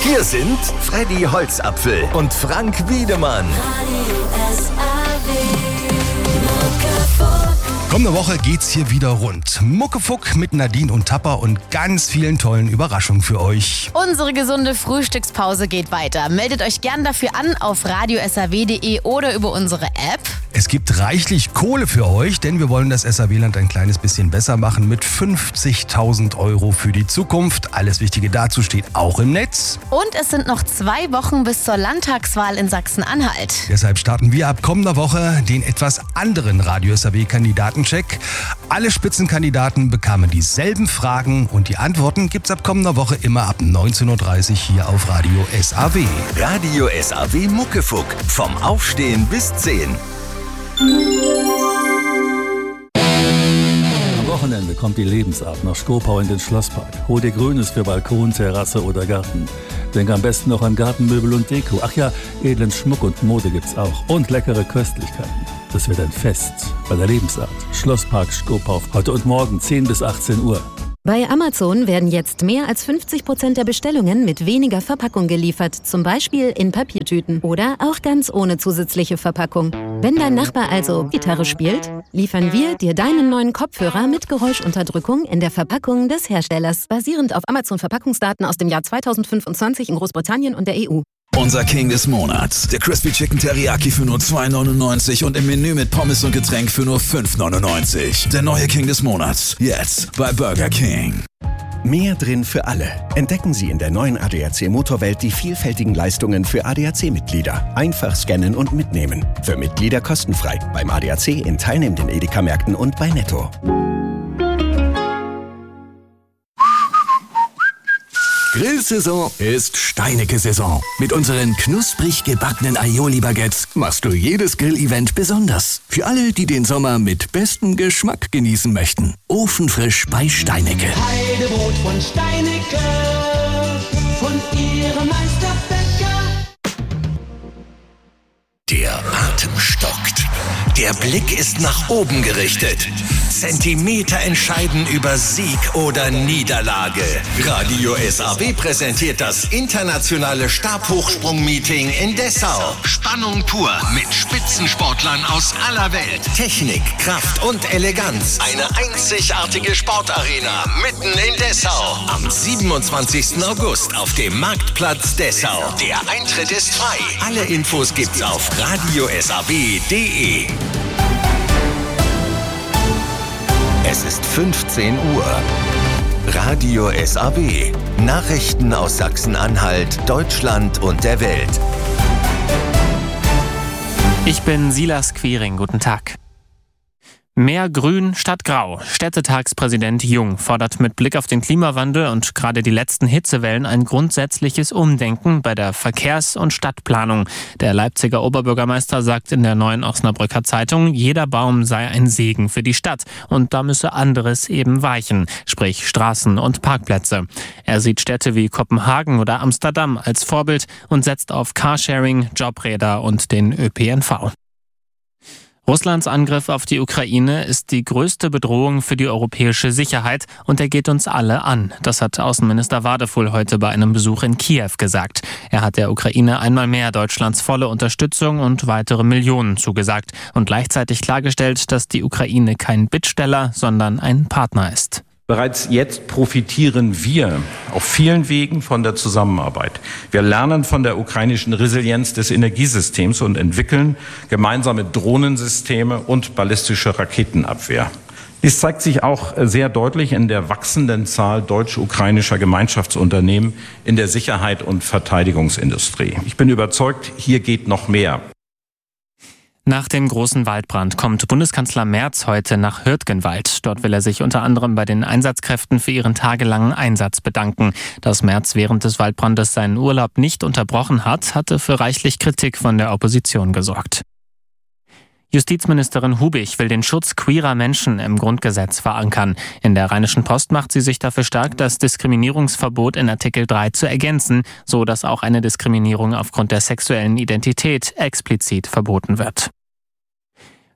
Hier sind Freddy Holzapfel und Frank Wiedemann. Kommende Woche geht's hier wieder rund. Muckefuck mit Nadine und Tapper und ganz vielen tollen Überraschungen für euch. Unsere gesunde Frühstückspause geht weiter. Meldet euch gern dafür an auf radiosaw.de oder über unsere App. Es gibt reichlich Kohle für euch, denn wir wollen das SAW-Land ein kleines bisschen besser machen mit 50.000 € für die Zukunft. Alles Wichtige dazu steht auch im Netz. Und es sind noch 2 Wochen bis zur Landtagswahl in Sachsen-Anhalt. Deshalb starten wir ab kommender Woche den etwas anderen Radio-SAW-Kandidatencheck. Alle Spitzenkandidaten bekamen dieselben Fragen und die Antworten gibt's ab kommender Woche immer ab 19.30 Uhr hier auf Radio SAW. Radio SAW Muckefuck. Vom Aufstehen bis 10. Am Wochenende kommt die Lebensart nach Skopau in den Schlosspark. Hol dir Grünes für Balkon, Terrasse oder Garten. Denk am besten noch an Gartenmöbel und Deko. Ach ja, edlen Schmuck und Mode gibt's auch. Und leckere Köstlichkeiten. Das wird ein Fest bei der Lebensart. Schlosspark Skopau. Heute und morgen 10 bis 18 Uhr. Bei Amazon werden jetzt mehr als 50% der Bestellungen mit weniger Verpackung geliefert, zum Beispiel in Papiertüten oder auch ganz ohne zusätzliche Verpackung. Wenn dein Nachbar also Gitarre spielt, liefern wir dir deinen neuen Kopfhörer mit Geräuschunterdrückung in der Verpackung des Herstellers, basierend auf Amazon-Verpackungsdaten aus dem Jahr 2025 in Großbritannien und der EU. Unser King des Monats. Der Crispy Chicken Teriyaki für nur 2,99 und im Menü mit Pommes und Getränk für nur 5,99. Der neue King des Monats. Jetzt bei Burger King. Mehr drin für alle. Entdecken Sie in der neuen ADAC Motorwelt die vielfältigen Leistungen für ADAC-Mitglieder. Einfach scannen und mitnehmen. Für Mitglieder kostenfrei. Beim ADAC in teilnehmenden Edeka-Märkten und bei Netto. Grillsaison ist Steinecke-Saison. Mit unseren knusprig gebackenen Aioli-Baguettes machst du jedes Grillevent besonders. Für alle, die den Sommer mit bestem Geschmack genießen möchten. Ofenfrisch bei Steinecke. Heidebrot von Steinecke, von ihrem Meisterbäcker. Der Atem stockt. Der Blick ist nach oben gerichtet. Zentimeter entscheiden über Sieg oder Niederlage. Radio SAW präsentiert das internationale Stabhochsprung-Meeting in Dessau. Spannung pur mit Spitzensportlern aus aller Welt. Technik, Kraft und Eleganz. Eine einzigartige Sportarena mitten in Dessau. Am 27. August auf dem Marktplatz Dessau. Der Eintritt ist frei. Alle Infos gibt's auf radiosaw.de. Es ist 15 Uhr. Radio SAW. Nachrichten aus Sachsen-Anhalt, Deutschland und der Welt. Ich bin Silas Quiring. Guten Tag. Mehr Grün statt Grau. Städtetagspräsident Jung fordert mit Blick auf den Klimawandel und gerade die letzten Hitzewellen ein grundsätzliches Umdenken bei der Verkehrs- und Stadtplanung. Der Leipziger Oberbürgermeister sagt in der Neuen Osnabrücker Zeitung, jeder Baum sei ein Segen für die Stadt und da müsse anderes eben weichen, sprich Straßen und Parkplätze. Er sieht Städte wie Kopenhagen oder Amsterdam als Vorbild und setzt auf Carsharing, Jobräder und den ÖPNV. Russlands Angriff auf die Ukraine ist die größte Bedrohung für die europäische Sicherheit und er geht uns alle an. Das hat Außenminister Wadefuhl heute bei einem Besuch in Kiew gesagt. Er hat der Ukraine einmal mehr Deutschlands volle Unterstützung und weitere Millionen zugesagt und gleichzeitig klargestellt, dass die Ukraine kein Bittsteller, sondern ein Partner ist. Bereits jetzt profitieren wir auf vielen Wegen von der Zusammenarbeit. Wir lernen von der ukrainischen Resilienz des Energiesystems und entwickeln gemeinsame Drohnensysteme und ballistische Raketenabwehr. Dies zeigt sich auch sehr deutlich in der wachsenden Zahl deutsch-ukrainischer Gemeinschaftsunternehmen in der Sicherheit- und Verteidigungsindustrie. Ich bin überzeugt, hier geht noch mehr. Nach dem großen Waldbrand kommt Bundeskanzler Merz heute nach Hürtgenwald. Dort will er sich unter anderem bei den Einsatzkräften für ihren tagelangen Einsatz bedanken. Dass Merz während des Waldbrandes seinen Urlaub nicht unterbrochen hat, hatte für reichlich Kritik von der Opposition gesorgt. Justizministerin Hubig will den Schutz queerer Menschen im Grundgesetz verankern. In der Rheinischen Post macht sie sich dafür stark, das Diskriminierungsverbot in Artikel 3 zu ergänzen, so dass auch eine Diskriminierung aufgrund der sexuellen Identität explizit verboten wird.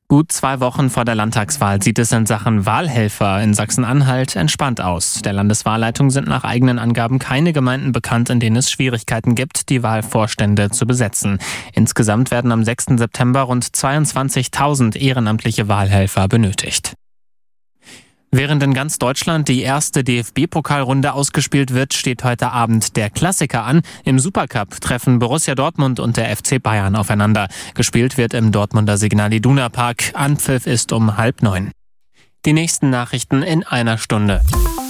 Gut 2 Wochen vor der Landtagswahl sieht es in Sachen Wahlhelfer in Sachsen-Anhalt entspannt aus. Der Landeswahlleitung sind nach eigenen Angaben keine Gemeinden bekannt, in denen es Schwierigkeiten gibt, die Wahlvorstände zu besetzen. Insgesamt werden am 6. September rund 22.000 ehrenamtliche Wahlhelfer benötigt. Während in ganz Deutschland die erste DFB-Pokalrunde ausgespielt wird, steht heute Abend der Klassiker an. Im Supercup treffen Borussia Dortmund und der FC Bayern aufeinander. Gespielt wird im Dortmunder Signal Iduna Park. Anpfiff ist um 8:30. Die nächsten Nachrichten in einer Stunde.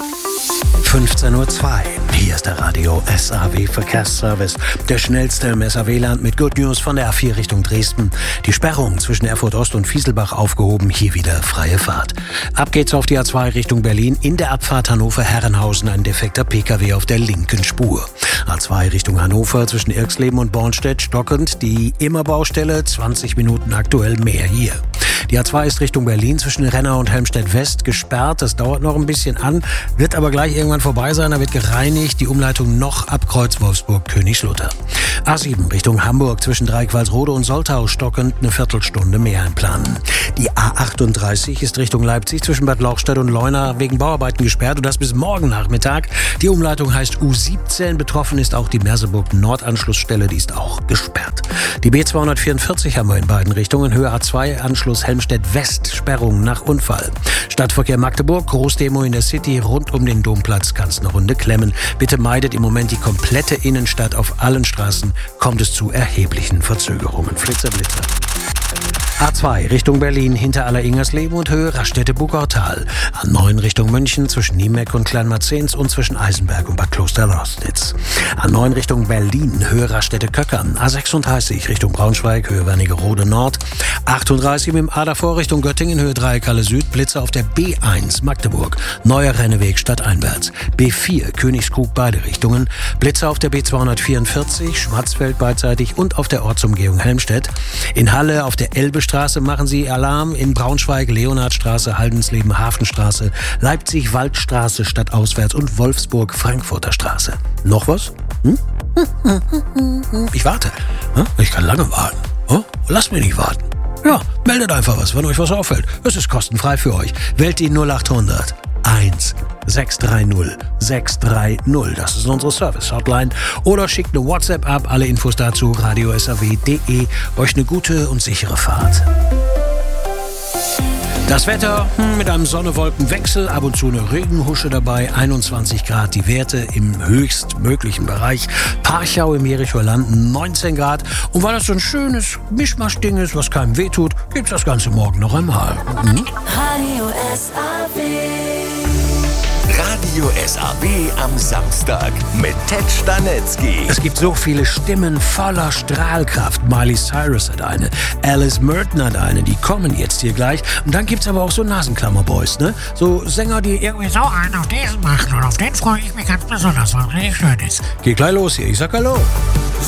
15:02 Uhr. Hier ist der Radio SAW Verkehrsservice. Der schnellste im SAW-Land mit Good News von der A4 Richtung Dresden. Die Sperrung zwischen Erfurt Ost und Fieselbach aufgehoben. Hier wieder freie Fahrt. Ab geht's auf die A2 Richtung Berlin. In der Abfahrt Hannover-Herrenhausen ein defekter PKW auf der linken Spur. A2 Richtung Hannover zwischen Irxleben und Bornstedt stockend. Die Immerbaustelle 20 Minuten aktuell mehr hier. Die A2 ist Richtung Berlin zwischen Renner und Helmstedt West gesperrt. Das dauert noch ein bisschen an, wird aber gleich irgendwann vorbei sein. Da wird gereinigt. Die Umleitung noch ab Kreuz Wolfsburg-Königslutter. A7 Richtung Hamburg zwischen Dreiqualsrode und Soltau stockend eine Viertelstunde mehr einplanen. Die A38 ist Richtung Leipzig zwischen Bad Lauchstädt und Leuna wegen Bauarbeiten gesperrt und das bis morgen Nachmittag. Die Umleitung heißt U17. Betroffen ist auch die Merseburg-Nord-Anschlussstelle, die ist auch gesperrt. Die B244 haben wir in beiden Richtungen. Höhe A2 Anschluss Helmstedt-West, Sperrung nach Unfall. Stadtverkehr Magdeburg, Großdemo in der City rund um den Domplatz, kann's eine Runde klemmen. Bitte meidet im Moment die komplette Innenstadt. Auf allen Straßen kommt es zu erheblichen Verzögerungen. Flitzer, Blitzer. A2 Richtung Berlin hinter Alleringersleben und Höhe Raststätte-Bugautal. A9 Richtung München zwischen Niemeck und Kleinmarzens und zwischen Eisenberg und Bad Kloster-Rostnitz. A9 Richtung Berlin Höhe Raststätte-Köckern. A36 Richtung Braunschweig Höhe Wernigerode Nord. 38 mit dem A davor Richtung Göttingen Höhe Dreieckhalle Süd. Blitzer auf der B1 Magdeburg. Neuer Renneweg stadteinwärts. B4 Königskrug beide Richtungen. Blitzer auf der B244 Schwarzfeld beidseitig und auf der Ortsumgehung Helmstedt. In Halle auf der Elbestraße machen Sie Alarm. In Braunschweig Leonhardstraße, Haldensleben, Hafenstraße, Leipzig Waldstraße stadtauswärts und Wolfsburg Frankfurter Straße. Noch was? Ich warte. Ich kann lange warten. Lasst mich nicht warten. Ja, meldet einfach was, wenn euch was auffällt. Es ist kostenfrei für euch. Wählt die 0800 1630 630. Das ist unsere Service-Hotline. Oder schickt eine WhatsApp ab. Alle Infos dazu radiosaw.de. Euch eine gute und sichere Fahrt. Das Wetter mit einem Sonne-Wolken-Wechsel, ab und zu eine Regenhusche dabei, 21 Grad die Werte im höchstmöglichen Bereich. Parchau im Jerichoer Land 19 Grad. Und weil das so ein schönes Mischmasch-Ding ist, was keinem wehtut, gibt's das Ganze morgen noch einmal. Radio SAW am Samstag mit Ted Stanetzky. Es gibt so viele Stimmen voller Strahlkraft. Miley Cyrus hat eine, Alice Merton hat eine, die kommen jetzt hier gleich. Und dann gibt's aber auch so Nasenklammerboys, ne? So Sänger, die irgendwie so einen auf diesen machen. Und auf den freue ich mich ganz besonders, weil es richtig schön ist. Geht gleich los hier, ich sag Hallo.